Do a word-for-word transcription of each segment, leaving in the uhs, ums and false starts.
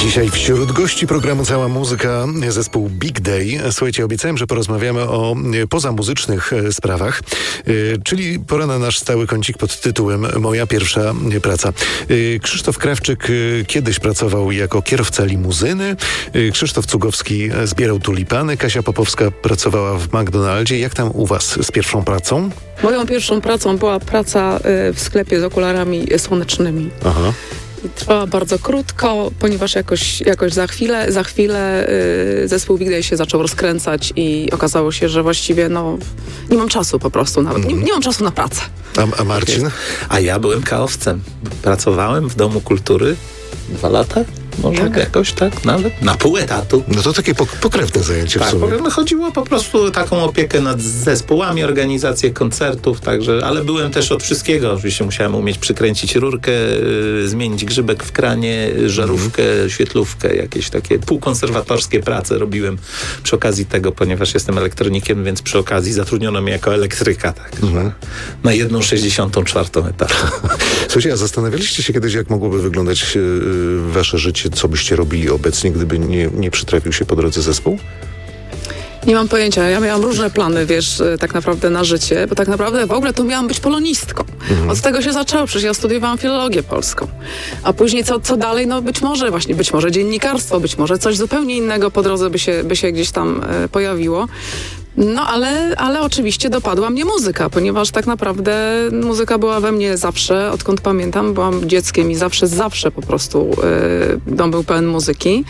Dzisiaj wśród gości programu Cała Muzyka zespół Big Day. Słuchajcie, obiecałem, że porozmawiamy o pozamuzycznych sprawach, czyli pora na nasz stały kącik pod tytułem Moja pierwsza praca. Krzysztof Krawczyk kiedyś pracował jako kierowca limuzyny, Krzysztof Cugowski zbierał tulipany, Kasia Popowska pracowała w McDonaldzie. Jak tam u was z pierwszą pracą? Moją pierwszą pracą była praca w sklepie z okularami słonecznymi. Aha. I trwała bardzo krótko, ponieważ jakoś, jakoś za chwilę, za chwilę yy, zespół Big Day się zaczął rozkręcać i okazało się, że właściwie no, nie mam czasu po prostu nawet. Nie, nie mam czasu na pracę. A, a Marcin? A ja byłem kaowcem. Pracowałem w Domu Kultury dwa lata. Może tak. jakoś tak nawet na pół etatu. No to takie pokrewne zajęcie tak, w sumie. Tak, chodziło po prostu o taką opiekę nad zespołami, organizację koncertów, także, ale byłem też od wszystkiego. Oczywiście musiałem umieć przykręcić rurkę, yy, zmienić grzybek w kranie, żarówkę, mm. świetlówkę, jakieś takie półkonserwatorskie prace robiłem przy okazji tego, ponieważ jestem elektronikiem, więc przy okazji zatrudniono mnie jako elektryka, tak, mm. na jedną sześćdziesiątą czwartą etatu. Słuchajcie, a zastanawialiście się kiedyś, jak mogłoby wyglądać yy, wasze życie? Co byście robili obecnie, gdyby nie, nie przytrafił się po drodze zespół? Nie mam pojęcia. Ja miałam różne plany, wiesz, tak naprawdę na życie, bo tak naprawdę w ogóle to miałam być polonistką. Mhm. Od tego się zaczęło, przecież ja studiowałam filologię polską. A później co, co dalej? No być może właśnie, być może dziennikarstwo, być może coś zupełnie innego po drodze by się, by się gdzieś tam e, pojawiło. No ale, ale oczywiście dopadła mnie muzyka, ponieważ tak naprawdę muzyka była we mnie zawsze, odkąd pamiętam, byłam dzieckiem i zawsze, zawsze po prostu yy, dom był pełen muzyki.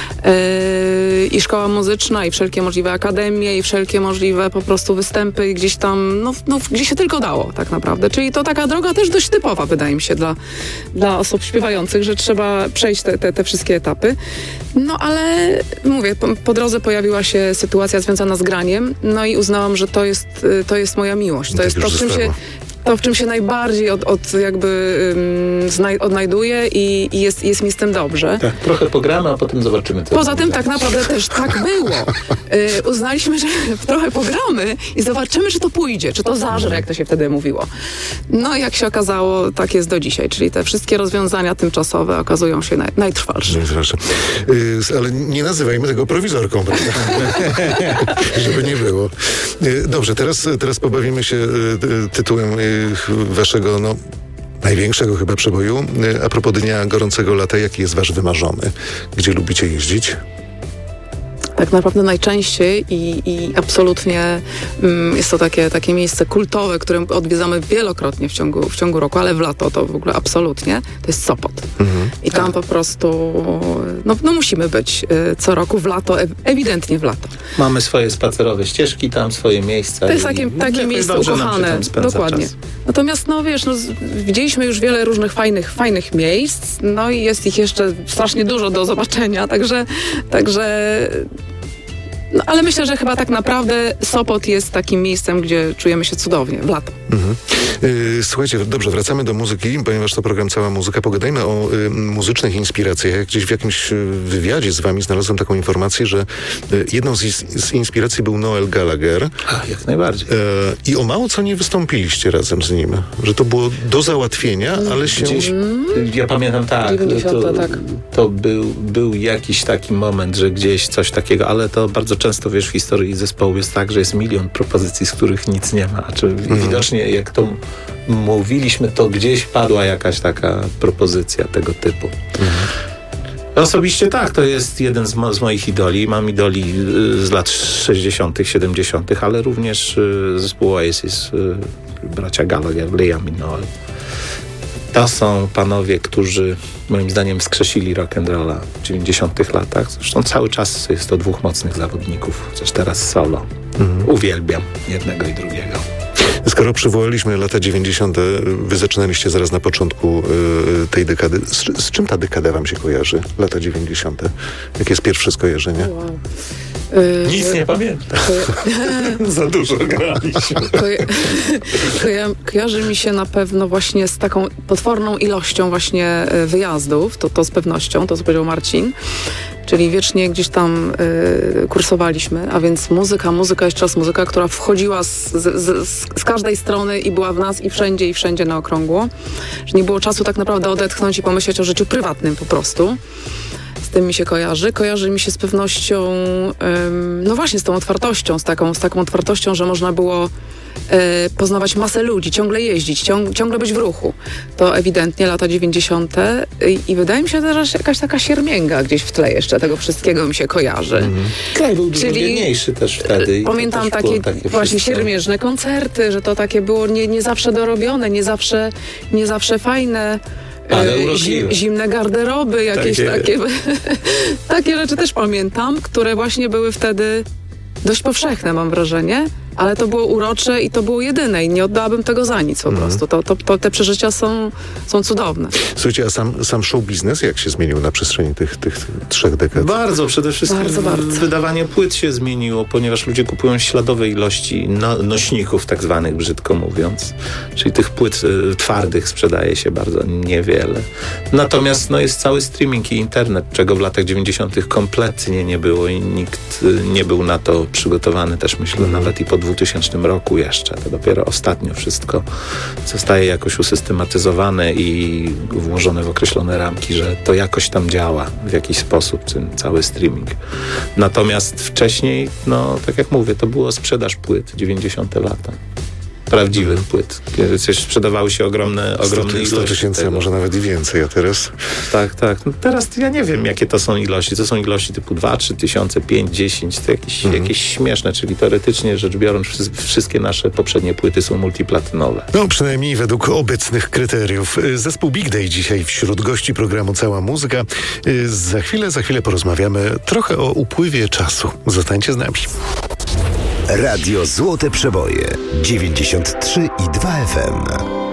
Yy, I szkoła muzyczna, i wszelkie możliwe akademie, i wszelkie możliwe po prostu występy gdzieś tam, no, no gdzie się tylko dało tak naprawdę. Czyli to taka droga też dość typowa, wydaje mi się, dla, dla osób śpiewających, że trzeba przejść te, te, te wszystkie etapy. No ale mówię, po, po drodze pojawiła się sytuacja związana z graniem. No i uznałam, że to jest, to jest moja miłość. To tak jest to, w czym się, to, w czym się najbardziej od, od jakby um, znaj- odnajduję i, i jest, jest mi z tym dobrze. Tak, trochę pogramy, a potem zobaczymy. Co Poza tym tak naprawdę też tak było. Y, uznaliśmy, że trochę pogramy i zobaczymy, czy to pójdzie, czy to zażre, jak to się wtedy mówiło. No i jak się okazało, tak jest do dzisiaj. Czyli te wszystkie rozwiązania tymczasowe okazują się naj- najtrwalsze. Najtrwalsze. Y, ale nie nazywajmy tego prowizorką, prawda? Żeby nie było. Y, dobrze, teraz, teraz pobawimy się y, tytułem y, waszego, no, największego chyba przeboju. A propos Dnia Gorącego Lata, jaki jest wasz wymarzony? Gdzie lubicie jeździć? Tak naprawdę najczęściej i, i absolutnie mm, jest to takie, takie miejsce kultowe, które odwiedzamy wielokrotnie w ciągu, w ciągu roku, ale w lato to w ogóle absolutnie, to jest Sopot. Mhm. I tam po prostu no, no musimy być y, co roku w lato, e- ewidentnie w lato. Mamy swoje spacerowe ścieżki tam, swoje miejsca. To jest takie, takie miejsce ukochane. Dokładnie. Czas. Natomiast no wiesz, no, widzieliśmy już wiele różnych fajnych, fajnych miejsc, no i jest ich jeszcze strasznie dużo do zobaczenia, także, także no, ale myślę, że chyba tak naprawdę Sopot jest takim miejscem, gdzie czujemy się cudownie w lato. Mhm. Yy, słuchajcie, dobrze, wracamy do muzyki, ponieważ to program Cała Muzyka. Pogadajmy o y, muzycznych inspiracjach. Jak gdzieś w jakimś wywiadzie z wami znalazłem taką informację, że y, jedną z, z inspiracji był Noel Gallagher. A, jak najbardziej. Y, I o mało co nie wystąpiliście razem z nim. Że to było do załatwienia, ale się... Gdzieś, mm. Ja pamiętam, tak. dziewięćdziesiąte, to, tak. to był, był jakiś taki moment, że gdzieś coś takiego, ale to bardzo często, wiesz, w historii zespołu jest tak, że jest milion propozycji, z których nic nie ma. Czy mm. widocznie jak to mówiliśmy, to gdzieś padła jakaś taka propozycja tego typu. Mm. Osobiście tak, to jest jeden z, mo- z moich idoli. Mam idoli y, z lat sześćdziesiątych, siedemdziesiątych, ale również y, zespół Oasis, y, bracia Gallagher, Liam i Noel. To są panowie, którzy moim zdaniem wskrzesili rock'n'rolla w dziewięćdziesiątych latach. Zresztą cały czas jest to dwóch mocnych zawodników, chociaż teraz solo. Mhm. Uwielbiam jednego i drugiego. Skoro przywołaliśmy lata dziewięćdziesiąte, wy zaczynaliście zaraz na początku y, tej dekady. Z, z czym ta dekada wam się kojarzy? Lata dziewięćdziesiąte. Jakie jest pierwsze skojarzenie? Wow. Nic yy, nie pamiętam. Koja- Za dużo graliśmy. Koja- koja- kojarzy mi się na pewno właśnie z taką potworną ilością właśnie wyjazdów, to, to z pewnością, to co powiedział Marcin, czyli wiecznie gdzieś tam y, kursowaliśmy, a więc muzyka, muzyka, jeszcze raz muzyka, która wchodziła z, z, z, z każdej strony i była w nas i wszędzie, i wszędzie na okrągło, że nie było czasu tak naprawdę odetchnąć i pomyśleć o życiu prywatnym po prostu. tym mi się kojarzy. Kojarzy mi się z pewnością, ym, no właśnie z tą otwartością, z taką, z taką otwartością, że można było y, poznawać masę ludzi, ciągle jeździć, ciąg, ciągle być w ruchu. To ewidentnie lata dziewięćdziesiąte. I, i wydaje mi się też, że jakaś taka siermięga gdzieś w tle jeszcze tego wszystkiego mi się kojarzy. Mm. Kraj był dużo Czyli biedniejszy też wtedy. I pamiętam też takie, takie właśnie wszystko. siermiężne koncerty, że to takie było nie, nie zawsze dorobione, nie zawsze, nie zawsze fajne. Ale e, urokliwe. zi- zimne garderoby, jakieś Takie- takie, takie rzeczy też pamiętam, które właśnie były wtedy dość powszechne, mam wrażenie, ale to było urocze i to było jedyne i nie oddałabym tego za nic po Mhm. prostu. To, to, to, te przeżycia są, są cudowne. Słuchajcie, a sam, sam show biznes jak się zmienił na przestrzeni tych, tych trzech dekad? Bardzo, przede wszystkim Bardzo, bardzo. wydawanie płyt się zmieniło, ponieważ ludzie kupują śladowe ilości no, nośników, tak zwanych, brzydko mówiąc. Czyli tych płyt y, twardych sprzedaje się bardzo niewiele. Natomiast no, jest cały streaming i internet, czego w latach dziewięćdziesiątych kompletnie nie było i nikt y, nie był na to przygotowany, też myślę, nawet i po dwutysięcznym roku jeszcze. To dopiero ostatnio wszystko zostaje jakoś usystematyzowane i włożone w określone ramki, że to jakoś tam działa w jakiś sposób, ten cały streaming. Natomiast wcześniej, no tak jak mówię, to była sprzedaż płyt, dziewięćdziesiąte lata. Prawdziwych płyt. Kiedy coś sprzedawały się ogromne, ogromne ilości. sto tysięcy, a tego. może nawet i więcej, a teraz? Tak, tak. No teraz ja nie wiem, jakie to są ilości. To są ilości typu dwa, trzy tysiące, pięć, dziesięć. To jakieś, Mhm. jakieś śmieszne, czyli teoretycznie rzecz biorąc, wszy- wszystkie nasze poprzednie płyty są multiplatynowe. No, przynajmniej według obecnych kryteriów. Zespół Big Day dzisiaj wśród gości programu Cała Muzyka. Za chwilę, za chwilę porozmawiamy trochę o upływie czasu. Zostańcie z nami. Radio Złote Przeboje dziewięćdziesiąt trzy i dwa F M.